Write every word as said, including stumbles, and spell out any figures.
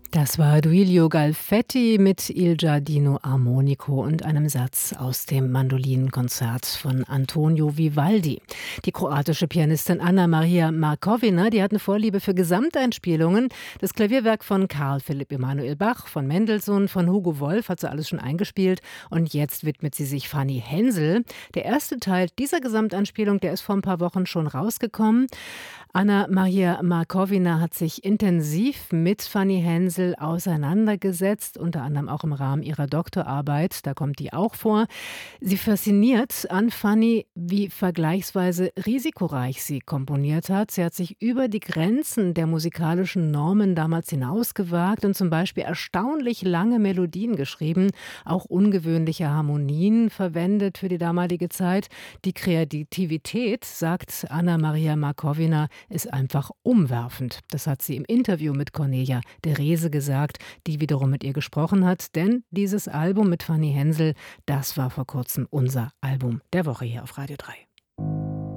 Das war Duilio Galfetti mit Il Giardino Armonico und einem Satz aus dem Mandolinenkonzert von Antonio Vivaldi. Die kroatische Pianistin Anna Maria Markovina, die hat eine Vorliebe für Gesamteinspielungen. Das Klavierwerk von Karl Philipp Emanuel Bach, von Mendelssohn, von Hugo Wolf hat sie alles schon eingespielt. Und jetzt widmet sie sich Fanny Hensel. Der erste Teil dieser Gesamteinspielung, der ist vor ein paar Wochen schon rausgekommen. Anna Maria Markovina hat sich intensiv mit Fanny Hensel auseinandergesetzt, unter anderem auch im Rahmen ihrer Doktorarbeit, da kommt die auch vor. Sie fasziniert an Fanny, wie vergleichsweise risikoreich sie komponiert hat. Sie hat sich über die Grenzen der musikalischen Normen damals hinausgewagt und zum Beispiel erstaunlich lange Melodien geschrieben, auch ungewöhnliche Harmonien verwendet für die damalige Zeit. Die Kreativität, sagt Anna Maria Markovina, ist einfach umwerfend. Das hat sie im Interview mit Cornelia de Reze gesagt, die wiederum mit ihr gesprochen hat. Denn dieses Album mit Fanny Hensel, das war vor kurzem unser Album der Woche hier auf Radio drei.